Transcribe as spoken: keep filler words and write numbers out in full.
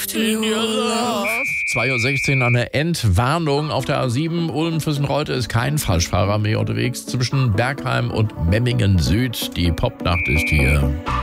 in your love. zwei Uhr sechzehn eine Entwarnung. Auf der A sieben Ulm-Füssen-Reute ist kein Falschfahrer mehr unterwegs. Zwischen Bergheim und Memmingen Süd. Die Popnacht ist hier.